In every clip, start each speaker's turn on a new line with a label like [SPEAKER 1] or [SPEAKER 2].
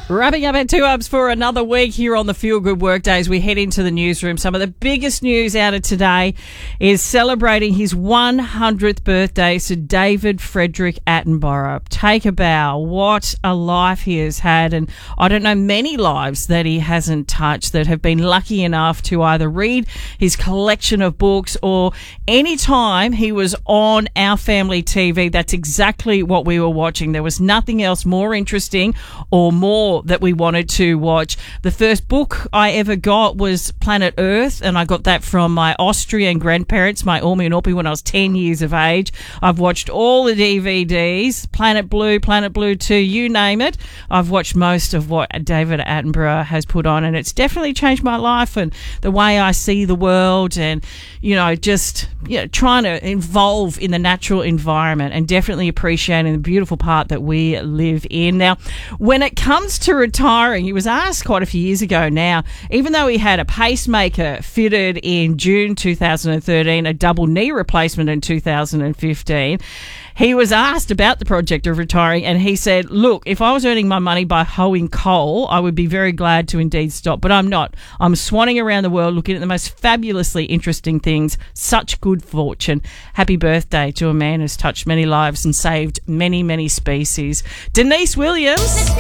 [SPEAKER 1] Wrapping up our 2-ups for another week here on the Feel Good Workdays. We head into the newsroom. Some of the biggest news out of today is celebrating his 100th birthday, Sir David Frederick Attenborough. Take a bow. What a life he has had. And I don't know many lives that he hasn't touched that have been lucky enough to either read his collection of books or any time he was on our family TV. That's exactly what we were watching. There was nothing else more interesting or more that we wanted to watch. The first book I ever got was Planet Earth, and I got that from my Austrian grandparents, my Ormi and Orpi, when I was 10 years of age. I've watched all the DVDs, Planet Blue 2, you name it. I've watched most of what David Attenborough has put on, and it's definitely changed my life and the way I see the world, and just trying to involve in the natural environment and definitely appreciating the beautiful part that we live in. Now, when it comes to retiring, he was asked quite a few years ago now, even though he had a pacemaker fitted in June 2013, a double knee replacement in 2015, he was asked about the project of retiring, and he said, look, if I was earning my money by hoeing coal, I would be very glad to indeed stop, but I'm not. I'm swanning around the world looking at the most fabulously interesting things. Such good fortune. Happy birthday to a man who's touched many lives and saved many, many species. Denise Williams.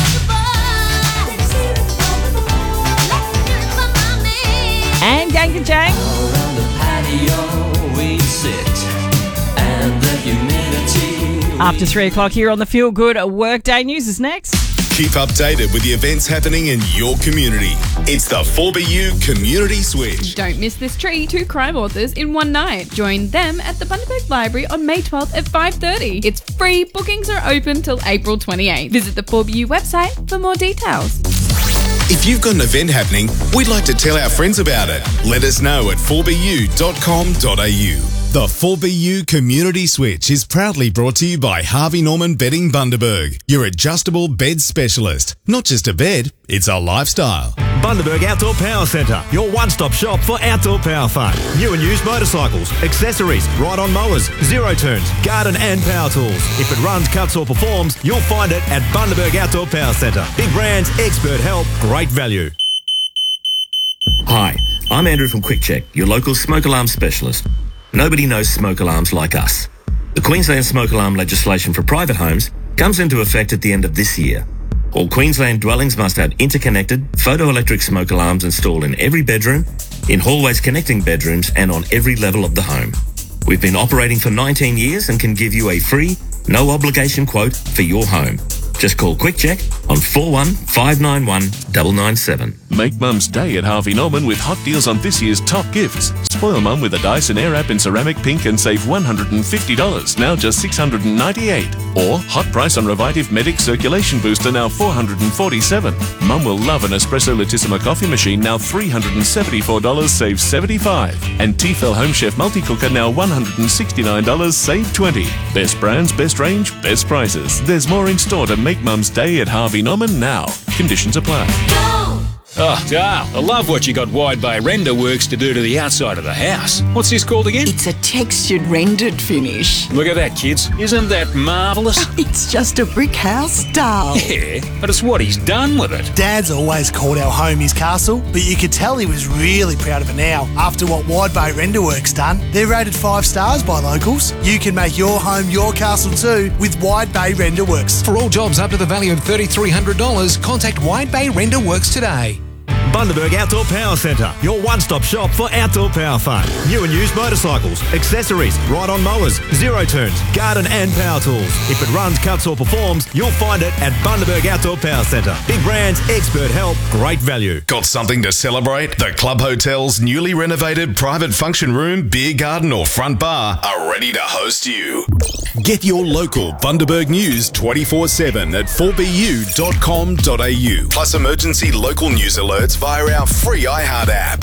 [SPEAKER 1] And Ganka Jang.
[SPEAKER 2] Around the patio we sit, and the humidity.
[SPEAKER 1] After 3 o'clock here on the Feel Good Workday News is next.
[SPEAKER 3] Keep updated with the events happening in your community. It's the 4BU Community Switch.
[SPEAKER 4] Don't miss this treat. 2 crime authors in one night. Join them at the Bundaberg Library on May 12th at 5:30. It's free. Bookings are open till April 28th. Visit the 4BU website for more details.
[SPEAKER 3] If you've got an event happening, we'd like to tell our friends about it. Let us know at 4bu.com.au. The 4BU Community Switch is proudly brought to you by Harvey Norman Bedding Bundaberg, your adjustable bed specialist. Not just a bed, it's a lifestyle.
[SPEAKER 5] Bundaberg Outdoor Power Centre, your one-stop shop for outdoor power fun. New and used motorcycles, accessories, ride-on mowers, zero turns, garden and power tools. If it runs, cuts or performs, you'll find it at Bundaberg Outdoor Power Centre. Big brands, expert help, great value.
[SPEAKER 6] Hi, I'm Andrew from Quick Check, your local smoke alarm specialist. Nobody knows smoke alarms like us. The Queensland smoke alarm legislation for private homes comes into effect at the end of this year. All Queensland dwellings must have interconnected photoelectric smoke alarms installed in every bedroom, in hallways connecting bedrooms, and on every level of the home. We've been operating for 19 years and can give you a free, no obligation quote for your home. Just call Quick Check on 415919 997.
[SPEAKER 7] Make Mum's Day at Harvey Norman with hot deals on this year's top gifts. Spoil Mum with a Dyson Airwrap in ceramic pink and save $150, now just $698. Or hot price on Revitive Medic Circulation Booster, now $447. Mum will love an Espresso Latissima coffee machine, now $374, save $75. And Tefal Home Chef Multi-Cooker, now $169, save $20. Best brands, best range, best prices. There's more in store to make Mum's Day at Harvey Norman now. Conditions apply.
[SPEAKER 8] Oh, I love what you got Wide Bay Render Works to do to the outside of the house. What's this called again?
[SPEAKER 9] It's a textured rendered finish.
[SPEAKER 8] Look at that, kids. Isn't that marvellous?
[SPEAKER 9] It's just a brick house style.
[SPEAKER 8] Yeah, but it's what he's done with it.
[SPEAKER 10] Dad's always called our home his castle, but you could tell he was really proud of it now after what Wide Bay Render Works done. They're rated 5 stars by locals. You can make your home your castle too with Wide Bay Render Works.
[SPEAKER 11] For all jobs up to the value of $3,300, contact Wide Bay Render Works today.
[SPEAKER 5] Bundaberg Outdoor Power Centre, your one-stop shop for outdoor power fun. New and used motorcycles, accessories, ride-on mowers, zero turns, garden and power tools. If it runs, cuts or performs, you'll find it at Bundaberg Outdoor Power Centre. Big brands, expert help, great value.
[SPEAKER 3] Got something to celebrate? The Club Hotel's newly renovated private function room, beer garden or front bar are ready to host you. Get your local Bundaberg news 24/7 at 4bu.com.au. Plus emergency local news alerts via our free iHeart app.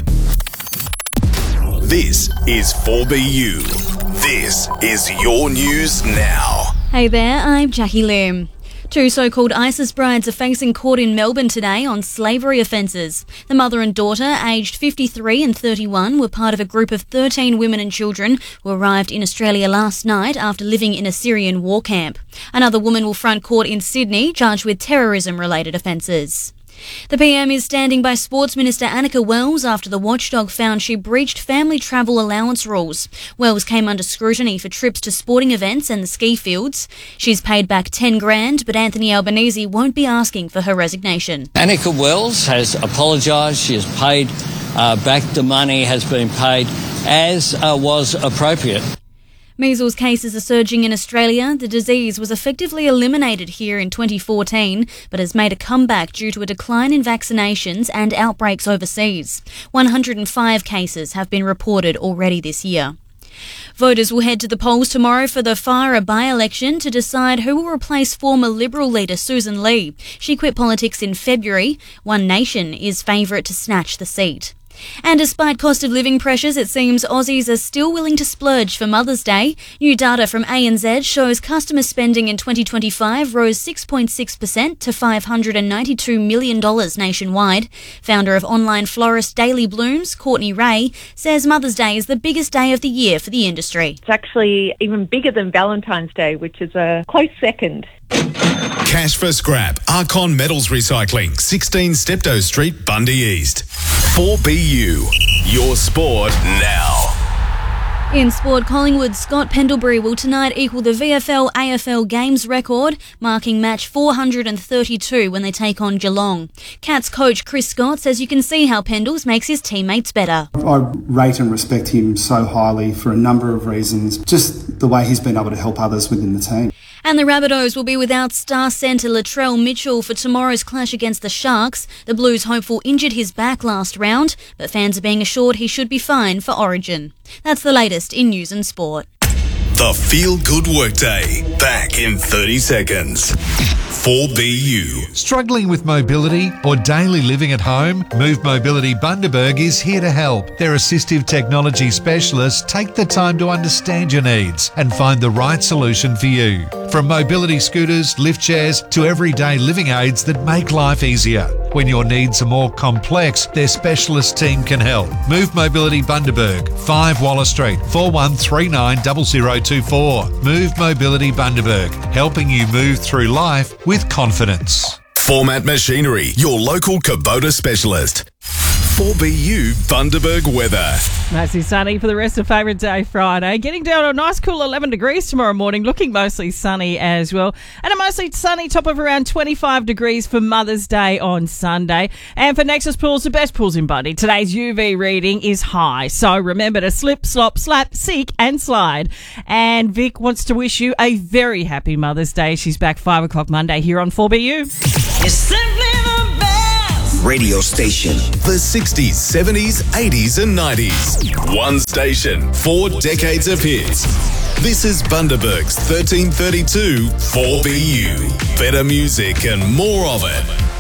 [SPEAKER 3] This is 4BU. This is your news now.
[SPEAKER 12] Hey there, I'm Jackie Lim. Two so-called ISIS brides are facing court in Melbourne today on slavery offences. The mother and daughter, aged 53 and 31, were part of a group of 13 women and children who arrived in Australia last night after living in a Syrian war camp. Another woman will front court in Sydney, charged with terrorism-related offences. The PM is standing by Sports Minister Annika Wells after the watchdog found she breached family travel allowance rules. Wells came under scrutiny for trips to sporting events and the ski fields. She's paid back $10,000, but Anthony Albanese won't be asking for her resignation.
[SPEAKER 13] Annika Wells has apologised. She has paid back the money, has been paid as was appropriate.
[SPEAKER 12] Measles cases are surging in Australia. The disease was effectively eliminated here in 2014, but has made a comeback due to a decline in vaccinations and outbreaks overseas. 105 cases have been reported already this year. Voters will head to the polls tomorrow for the Farah by-election to decide who will replace former Liberal leader Susan Lee. She quit politics in February. One Nation is favourite to snatch the seat. And despite cost of living pressures, it seems Aussies are still willing to splurge for Mother's Day. New data from ANZ shows customer spending in 2025 rose 6.6% to $592 million nationwide. Founder of online florist Daily Blooms, Courtney Ray, says Mother's Day is the biggest day of the year for the industry.
[SPEAKER 14] It's actually even bigger than Valentine's Day, which is a close second.
[SPEAKER 3] Cash for scrap. Archon Metals Recycling, 16 Steptoe Street, Bundy East. 4BU. Your sport now.
[SPEAKER 12] In sport, Collingwood's Scott Pendlebury will tonight equal the VFL-AFL Games record, marking match 432 when they take on Geelong. Cats coach Chris Scott says you can see how Pendles makes his teammates better.
[SPEAKER 15] I rate and respect him so highly for a number of reasons, just the way he's been able to help others within the team.
[SPEAKER 12] And the Rabbitohs will be without star centre Latrell Mitchell for tomorrow's clash against the Sharks. The Blues hopeful injured his back last round, but fans are being assured he should be fine for Origin. That's the latest in news and sport.
[SPEAKER 3] The Feel Good Workday. Back in 30 seconds. 4BU.
[SPEAKER 16] Struggling with mobility or daily living at home? Move Mobility Bundaberg is here to help. Their assistive technology specialists take the time to understand your needs and find the right solution for you. From mobility scooters, lift chairs to everyday living aids that make life easier. When your needs are more complex, their specialist team can help. Move Mobility Bundaberg, 5 Waller Street, 41390024. Move Mobility Bundaberg, helping you move through life with confidence.
[SPEAKER 3] Format Machinery, your local Kubota specialist. 4BU Bundaberg weather.
[SPEAKER 1] Mostly sunny for the rest of Favourite Day Friday. Getting down to a nice cool 11 degrees tomorrow morning. Looking mostly sunny as well. And a mostly sunny top of around 25 degrees for Mother's Day on Sunday. And for Nexus Pools, the best pools in Bundy, today's UV reading is high. So remember to slip, slop, slap, seek and slide. And Vic wants to wish you a very happy Mother's Day. She's back 5 o'clock Monday here on 4BU.
[SPEAKER 2] It's simply the best radio station.
[SPEAKER 3] The 60s, 70s, 80s and 90s. One station, 4 decades of hits. This is Bundaberg's 1332 4BU. Better music and more of it.